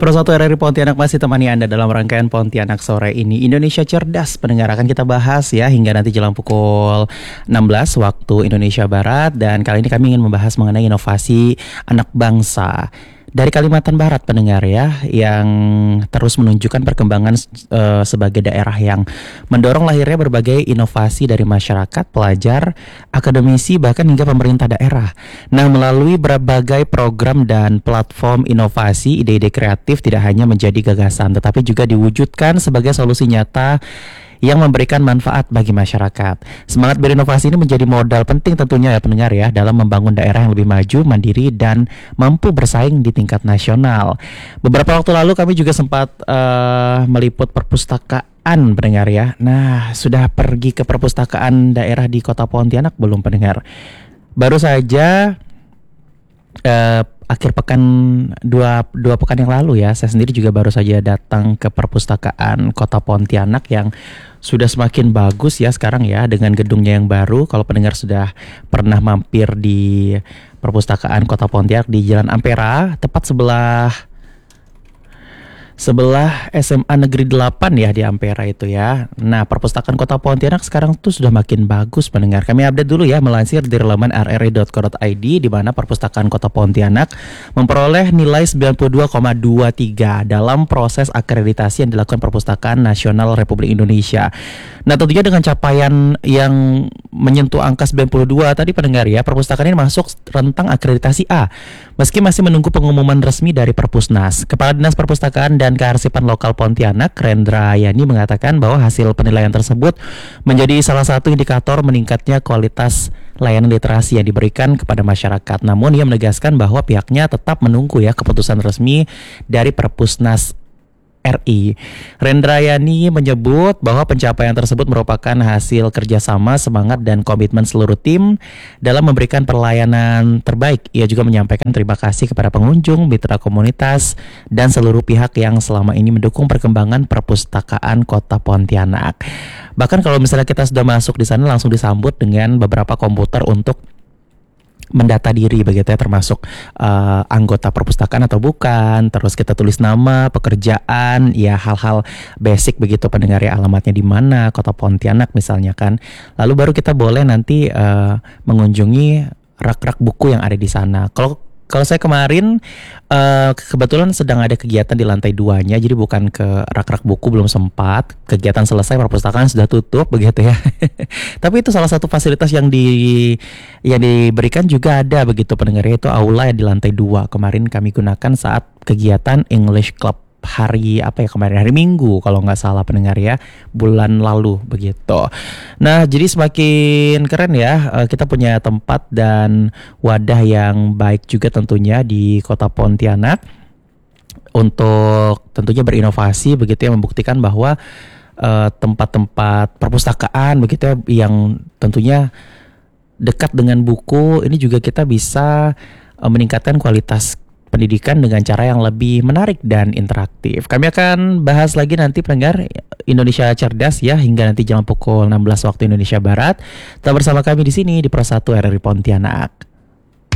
Persatu RRI Pontianak masih temani Anda dalam rangkaian Pontianak sore ini. Indonesia Cerdas pendengar akan kita bahas ya hingga nanti jelang pukul 16 waktu Indonesia Barat. Dan kali ini kami ingin membahas mengenai inovasi anak bangsa dari Kalimantan Barat pendengar ya, yang terus menunjukkan perkembangan sebagai daerah yang mendorong lahirnya berbagai inovasi dari masyarakat, pelajar, akademisi, bahkan hingga pemerintah daerah. Nah, melalui berbagai program dan platform inovasi, ide-ide kreatif tidak hanya menjadi gagasan, tetapi juga diwujudkan sebagai solusi nyata yang memberikan manfaat bagi masyarakat. Semangat berinovasi ini menjadi modal penting tentunya ya pendengar ya, dalam membangun daerah yang lebih maju, mandiri, dan mampu bersaing di tingkat nasional. Beberapa waktu lalu kami juga sempat meliput perpustakaan pendengar ya. Nah, sudah pergi ke perpustakaan daerah di Kota Pontianak belum pendengar? Baru saja akhir pekan dua pekan yang lalu ya, saya sendiri juga baru saja datang ke perpustakaan Kota Pontianak yang sudah semakin bagus ya sekarang ya, dengan gedungnya yang baru. Kalau pendengar sudah pernah mampir di perpustakaan Kota Pontianak di Jalan Ampera, tepat sebelah SMA Negeri 8 ya di Ampera itu ya. Nah, perpustakaan Kota Pontianak sekarang tuh sudah makin bagus pendengar. Kami update dulu ya, melansir dari laman rri.co.id, di mana perpustakaan Kota Pontianak memperoleh nilai 92,23 dalam proses akreditasi yang dilakukan Perpustakaan Nasional Republik Indonesia. Nah, tentunya dengan capaian yang menyentuh angka 92 tadi pendengar ya, perpustakaan ini masuk rentang akreditasi A, meski masih menunggu pengumuman resmi dari Perpusnas. Kepala Dinas Perpustakaan dan Kearsipan Lokal Pontianak, Rendra Yani, mengatakan bahwa hasil penilaian tersebut menjadi salah satu indikator meningkatnya kualitas layanan literasi yang diberikan kepada masyarakat. Namun ia menegaskan bahwa pihaknya tetap menunggu ya keputusan resmi dari Perpusnas RI. Rendra Yani menyebut bahwa pencapaian tersebut merupakan hasil kerjasama, semangat, dan komitmen seluruh tim dalam memberikan pelayanan terbaik. Ia juga menyampaikan terima kasih kepada pengunjung, mitra komunitas, dan seluruh pihak yang selama ini mendukung perkembangan perpustakaan Kota Pontianak. Bahkan kalau misalnya kita sudah masuk di sana, langsung disambut dengan beberapa komputer untuk mendata diri begitu ya, termasuk anggota perpustakaan atau bukan, terus kita tulis nama, pekerjaan, ya hal-hal basic begitu pendengar ya, alamatnya di mana, Kota Pontianak misalnya kan. Lalu baru kita boleh nanti mengunjungi rak-rak buku yang ada di sana. Kalau saya kemarin kebetulan sedang ada kegiatan di lantai 2-nya, jadi bukan ke rak-rak buku, belum sempat. Kegiatan selesai, perpustakaan sudah tutup begitu ya. Tapi itu salah satu fasilitas yang diberikan juga ada begitu pendengar, itu aula yang di lantai 2. Kemarin kami gunakan saat kegiatan English Club hari Minggu kalau nggak salah pendengar ya, bulan lalu begitu. Nah, jadi semakin keren ya, kita punya tempat dan wadah yang baik juga tentunya di Kota Pontianak untuk tentunya berinovasi begitu ya, membuktikan bahwa tempat-tempat perpustakaan begitu ya, yang tentunya dekat dengan buku ini juga kita bisa meningkatkan kualitas pendidikan dengan cara yang lebih menarik dan interaktif. Kami akan bahas lagi nanti pendengar Indonesia Cerdas ya, hingga nanti jam pukul 16 waktu Indonesia Barat. Tetap bersama kami di sini di Persatu RRI Pontianak.